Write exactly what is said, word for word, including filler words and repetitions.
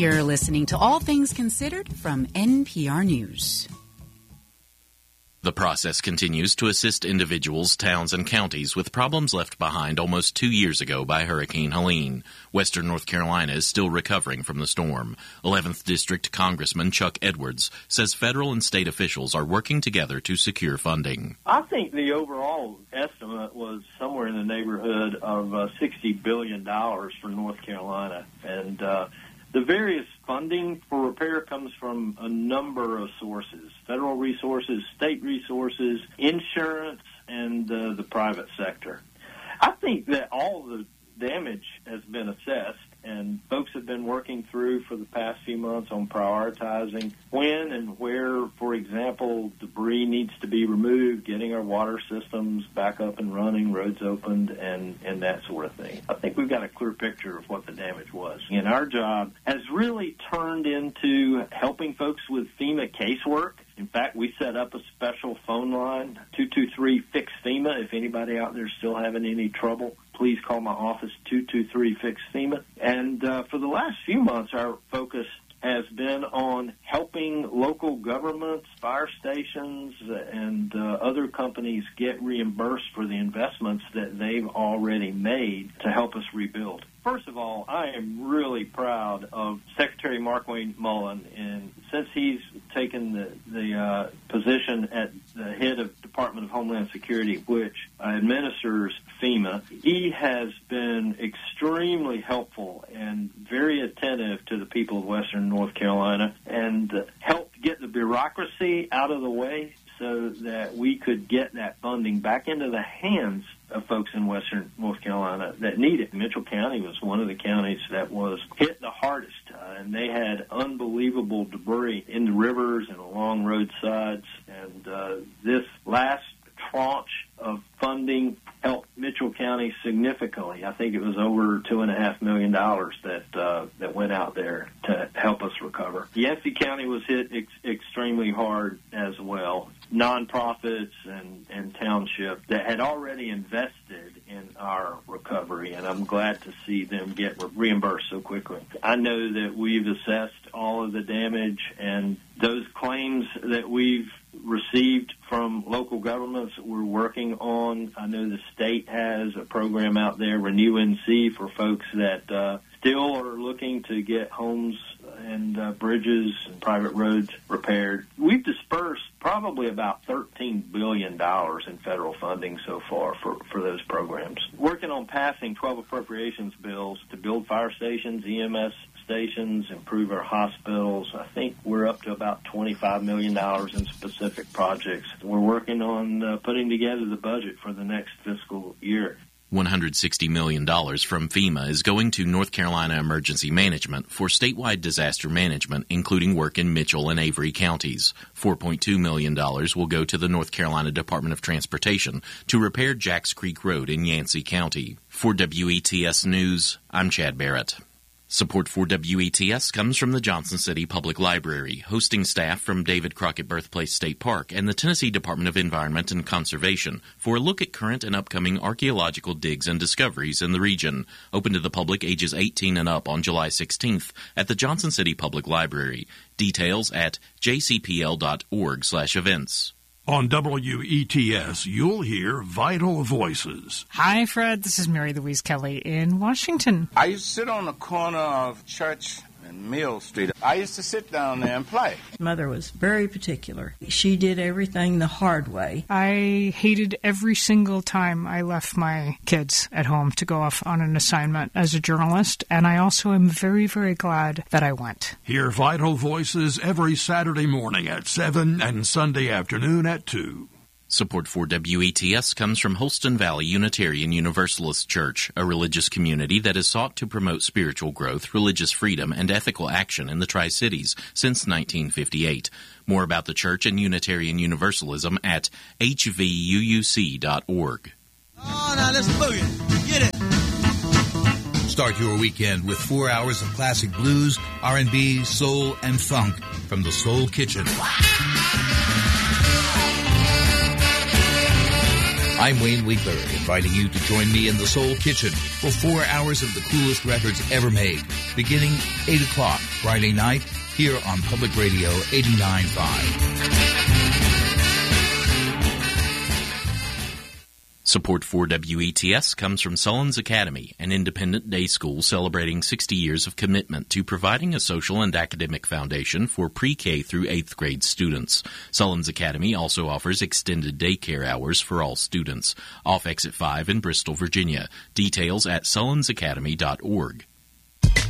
You're listening to All Things Considered from N P R News. The process continues to assist individuals, towns, and counties with problems left behind almost two years ago by Hurricane Helene. Western North Carolina is still recovering from the storm. eleventh District Congressman Chuck Edwards says federal and state officials are working together to secure funding. I think the overall estimate was somewhere in the neighborhood of uh, sixty billion dollars for North Carolina. And uh, the various funding for repair comes from a number of sources: federal resources, state resources, insurance, and uh, the private sector. I think that all the damage has been assessed, and folks have been working through for the past few months on prioritizing when and where, for example, debris needs to be removed, getting our water systems back up and running, roads opened, and, and that sort of thing. I think we've got a clear picture of what the damage was. And our job has really turned into helping folks with FEMA casework. In fact, we set up a special phone line, two two three, fix FEMA. If anybody out there is still having any trouble, please call my office, two two three, fix FEMA. And uh, for the last few months, our focus has been on helping local governments, fire stations, and uh, other companies get reimbursed for the investments that they've already made to help us rebuild. First of all, I am really proud of Secretary Markwayne Mullin, and since he's taken the, the uh, position at the head of Department of Homeland Security, which administers FEMA, he has been extremely helpful and very attentive to the people of Western North Carolina and uh, helped get the bureaucracy out of the way so that we could get that funding back into the hands of folks in Western North Carolina that need it. Mitchell County was one of the counties that was hit the hardest, uh, and they had unbelievable debris in the rivers and along roadsides. And uh, this last tranche of funding helped Mitchell County significantly. I think it was over two and a half million dollars that uh, that went out there to help us recover. Yancey County was hit ex- extremely hard as well. Nonprofits and, and township that had already invested in our recovery, and I'm glad to see them get re- reimbursed so quickly. I know that we've assessed all of the damage, and those claims that we've received from local governments we're working on. I know the state has a program out there, Renew N C, for folks that uh, still are looking to get homes and uh, bridges and private roads repaired. We've dispersed probably about thirteen billion dollars in federal funding so far for, for those programs. Working on passing twelve appropriations bills to build fire stations, E M S stations, improve our hospitals. I think we're up to about twenty-five million dollars in specific projects. We're working on uh, putting together the budget for the next fiscal year. one hundred sixty million dollars from FEMA is going to North Carolina Emergency Management for statewide disaster management, including work in Mitchell and Avery counties. four point two million dollars will go to the North Carolina Department of Transportation to repair Jacks Creek Road in Yancey County. For W E T S News, I'm Chad Barrett. Support for W E T S comes from the Johnson City Public Library, hosting staff from David Crockett Birthplace State Park and the Tennessee Department of Environment and Conservation for a look at current and upcoming archaeological digs and discoveries in the region. Open to the public ages eighteen and up on July sixteenth at the Johnson City Public Library. Details at j c p l dot org slash events. On W E T S, you'll hear Vital Voices. Hi, Fred. This is Mary Louise Kelly in Washington. I used to sit on the corner of Church and Mill Street. I used to sit down there and play. Mother was very particular. She did everything the hard way. I hated every single time I left my kids at home to go off on an assignment as a journalist, and I also am very, very glad that I went. Hear Vital Voices every Saturday morning at seven and Sunday afternoon at two. Support for W E T S comes from Holston Valley Unitarian Universalist Church, a religious community that has sought to promote spiritual growth, religious freedom, and ethical action in the Tri-Cities since nineteen fifty-eight. More about the church and Unitarian Universalism at h v u u c dot org. Oh, now let's boogie. Get it. Start your weekend with four hours of classic blues, R and B, soul, and funk from the Soul Kitchen. I'm Wayne Wheatberry, inviting you to join me in the Soul Kitchen for four hours of the coolest records ever made. beginning eight o'clock Friday night here on Public Radio eighty-nine point five. Support for W E T S comes from Sullins Academy, an independent day school celebrating sixty years of commitment to providing a social and academic foundation for pre-K through eighth grade students. Sullins Academy also offers extended daycare hours for all students. Off Exit five in Bristol, Virginia. Details at sullins academy dot org.